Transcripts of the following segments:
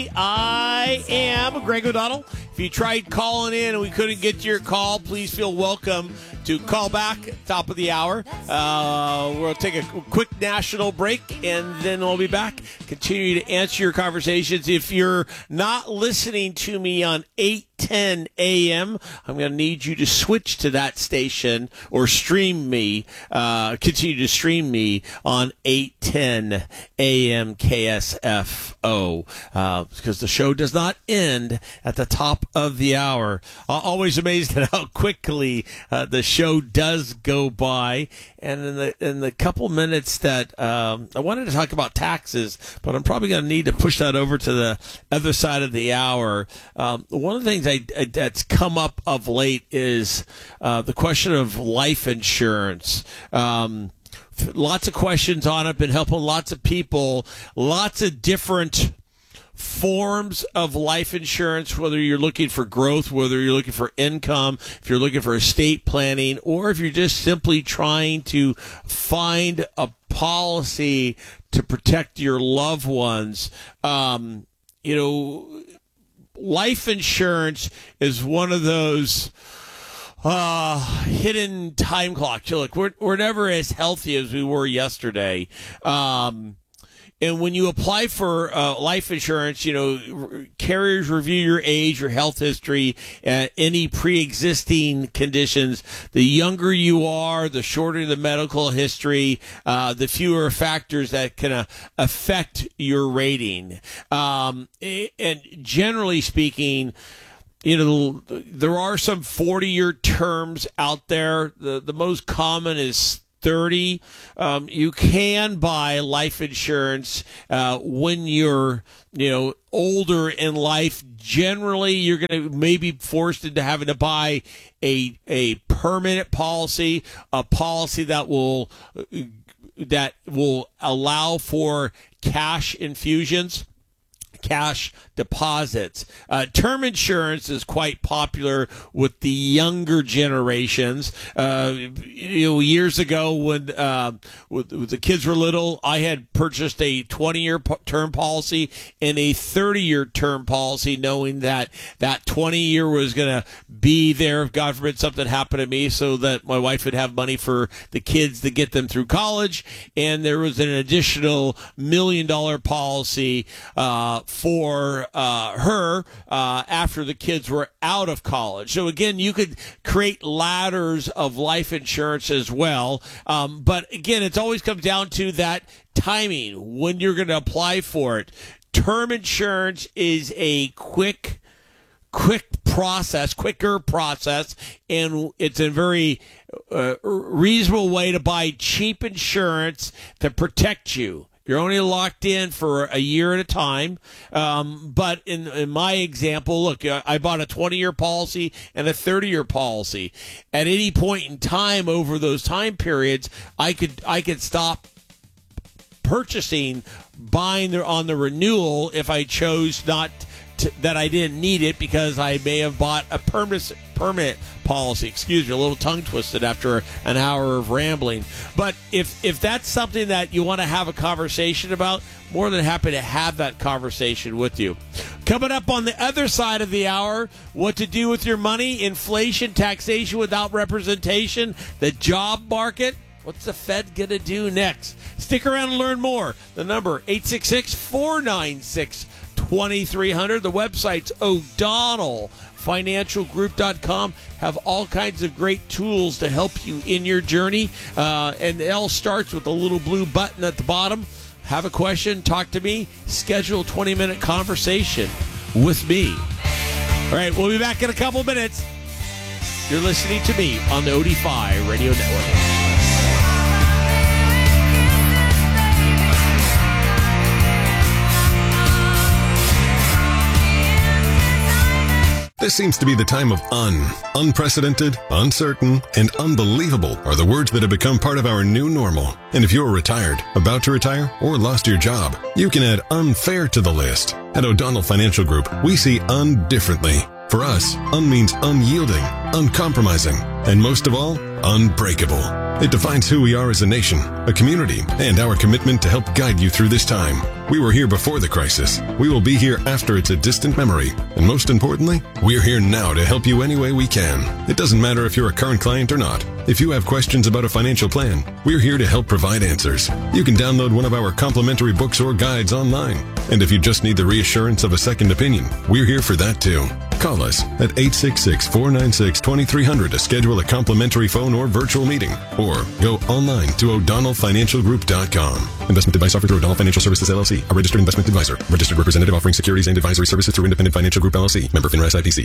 I am Greg O'Donnell. If you tried calling in and we couldn't get to your call, please feel welcome to call back at the top of the hour. We'll take a quick national break, and then we'll be back. Continue to answer your conversations. If you're not listening to me on 8:10 a.m., I'm going to need you to switch to that station or stream me, continue to stream me on 8:10 a.m. KSFO, because the show does not end at the top of the hour. Always amazed at how quickly the show does go by. And in the couple minutes that I wanted to talk about taxes, but I'm probably going to need to push that over to the other side of the hour. One of the things that's come up of late is the question of life insurance. Lots of questions on it, been helping lots of people, lots of different forms of life insurance, whether you're looking for growth, whether you're looking for income, if you're looking for estate planning, or if you're just simply trying to find a policy to protect your loved ones. Life insurance is one of those hidden time clocks. Look, we're never as healthy as we were yesterday. And when you apply for life insurance, carriers review your age, your health history, any pre-existing conditions. The younger you are, the shorter the medical history, the fewer factors that can affect your rating. And generally speaking, there are some 40-year terms out there. The most common is 30. You can buy life insurance when you're older in life. Generally, you're going to maybe forced into having to buy a permanent policy, a policy that will allow for cash infusions, cash deposits. Term insurance is quite popular with the younger generations. Years ago when the kids were little, I had purchased a 20-year term policy and a 30-year term policy, knowing that 20-year was going to be there if, God forbid, something happened to me, so that my wife would have money for the kids to get them through college. And there was an additional $1 million policy for her after the kids were out of college. So again, you could create ladders of life insurance as well. But again, it always comes down to that timing, when you're going to apply for it. Term insurance is a quicker process, and it's a very reasonable way to buy cheap insurance to protect you. You're only locked in for a year at a time. But in my example, look, I bought a 20-year policy and a 30-year policy. At any point in time over those time periods, I could stop buying on the renewal if I chose not that I didn't need it, because I may have bought a permanent policy. Excuse me, a little tongue twisted after an hour of rambling. But if that's something that you want to have a conversation about, more than happy to have that conversation with you. Coming up on the other side of the hour, what to do with your money, inflation, taxation without representation, the job market. What's the Fed going to do next? Stick around and learn more. The number, 866-496-2300. The website's o'donnellfinancialgroup.com. Have all kinds of great tools to help you in your journey. And it all starts with a little blue button at the bottom. Have a question, talk to me, schedule a 20-minute conversation with me. All right, we'll be back in a couple minutes. You're listening to me on the OD5 Radio Network. This seems to be the time of unprecedented, uncertain, and unbelievable are the words that have become part of our new normal. And if you're retired, about to retire, or lost your job, you can add unfair to the list. At O'Donnell Financial Group, we see differently. For us, means unyielding, uncompromising, and most of all, unbreakable. It defines who we are as a nation, a community, and our commitment to help guide you through this time. We were here before the crisis. We will be here after it's a distant memory. And most importantly, we're here now to help you any way we can. It doesn't matter if you're a current client or not. If you have questions about a financial plan, we're here to help provide answers. You can download one of our complimentary books or guides online. And if you just need the reassurance of a second opinion, we're here for that too. Call us at 866-496-2300 to schedule a complimentary phone or virtual meeting, or go online to o'donnellfinancialgroup.com. Investment advice offered through O'Donnell Financial Services, LLC, a registered investment advisor. Registered representative offering securities and advisory services through Independent Financial Group, LLC. Member FINRA SIPC.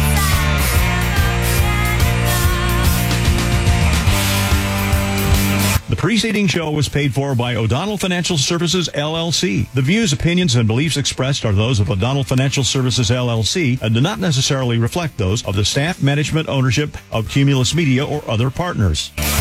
The preceding show was paid for by O'Donnell Financial Services, LLC. The views, opinions, and beliefs expressed are those of O'Donnell Financial Services, LLC, and do not necessarily reflect those of the staff, management, ownership of Cumulus Media or other partners.